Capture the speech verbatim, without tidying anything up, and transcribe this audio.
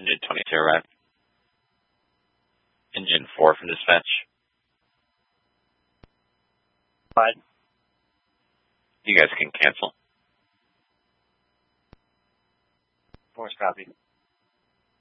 Engine twenty-two arrived. Engine four from dispatch. Fine. You guys can cancel. Force copy.